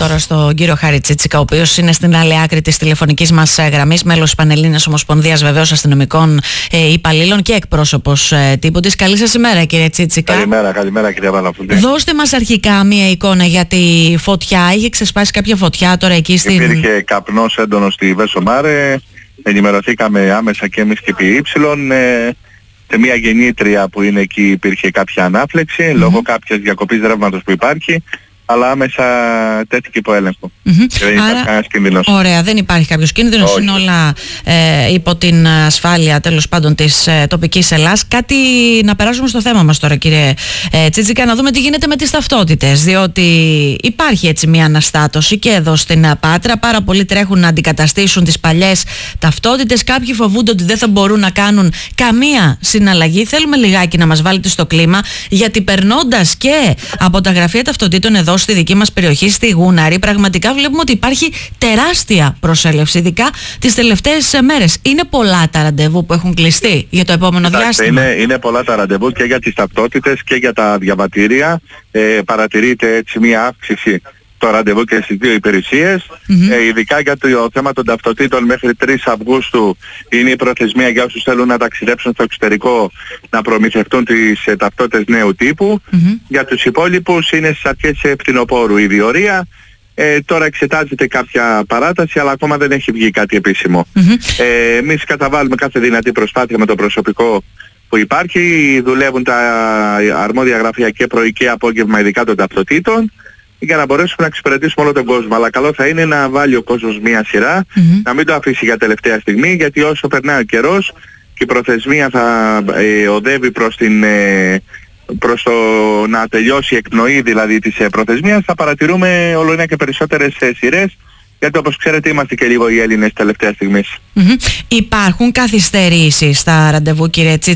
τώρα στον κύριο Χάρη Τσίτσικα, ο οποίος είναι στην άλλη άκρη της τηλεφωνικής μας γραμμής, μέλος της Πανελλήνιας Ομοσπονδίας βεβαίως αστυνομικών υπαλλήλων και εκπρόσωπος τύπου της. Καλή σας ημέρα, κύριε Τσίτσικα. Καλημέρα κύριε Παναφούντη. Δώστε μας αρχικά μία εικόνα για τη φωτιά. Είχε ξεσπάσει κάποια φωτιά τώρα εκεί στην... Υπήρχε καπνός έντονος στη Βέσο Μάρε. Ενημερωθήκαμε άμεσα και εμείς και ΠY. Σε μια γεννήτρια που είναι εκεί υπήρχε κάποια ανάφλεξη λόγω κάποιας διακοπής ρεύματος που υπάρχει, αλλά άμεσα τέθηκε υπό έλεγχο. Και δεν υπάρχει κανένας κίνδυνος. Ωραία, δεν υπάρχει κάποιος κίνδυνος, είναι όλα υπό την ασφάλεια τέλος πάντων της τοπικής Ελλάς. Κάτι να περάσουμε στο θέμα μας τώρα, κύριε Τσίτσικα, να δούμε τι γίνεται με τις ταυτότητες, διότι υπάρχει έτσι μια αναστάτωση και εδώ στην Πάτρα. Πάρα πολλοί τρέχουν να αντικαταστήσουν τις παλιές ταυτότητες, κάποιοι φοβούνται ότι δεν θα μπορούν να κάνουν καμία συναλλαγή. Θέλουμε λιγάκι να μας βάλετε στο κλίμα, γιατί περνώντας και από τα γραφεία ταυτοτήτων εδώ στη δική μας περιοχή, στη Γούναρη, πραγματικά βλέπουμε ότι υπάρχει τεράστια προσέλευση, ειδικά τις τελευταίες μέρες. Είναι πολλά τα ραντεβού που έχουν κλειστεί για το επόμενο διάστημα. Είναι πολλά τα ραντεβού και για τις ταυτότητες και για τα διαβατήρια. Παρατηρείται έτσι μια αύξηση το ραντεβού και στις δύο υπηρεσίες. Ειδικά για το θέμα των ταυτοτήτων, μέχρι 3 Αυγούστου είναι η προθεσμία για όσους θέλουν να ταξιδέψουν στο εξωτερικό να προμηθευτούν τις ταυτότητες νέου τύπου. Για τους υπόλοιπους είναι στις αρχές φθινοπόρου η διορία. Τώρα εξετάζεται κάποια παράταση, αλλά ακόμα δεν έχει βγει κάτι επίσημο. Εμείς καταβάλουμε κάθε δυνατή προσπάθεια με το προσωπικό που υπάρχει. Δουλεύουν τα αρμόδια γραφεία και πρωί και απόγευμα, ειδικά των ταυτοτήτων, για να μπορέσουμε να εξυπηρετήσουμε όλο τον κόσμο. Αλλά καλό θα είναι να βάλει ο κόσμος μία σειρά, να μην το αφήσει για τελευταία στιγμή, γιατί όσο περνάει ο καιρός και η προθεσμία θα οδεύει προς το να τελειώσει η εκπνοή δηλαδή της προθεσμίας, θα παρατηρούμε όλο ένα και περισσότερες σειρές, γιατί όπως ξέρετε είμαστε και λίγο οι Έλληνες τελευταία στιγμής. Υπάρχουν καθυστερήσεις στα ραντεβού, κύριε Τσίτσικα?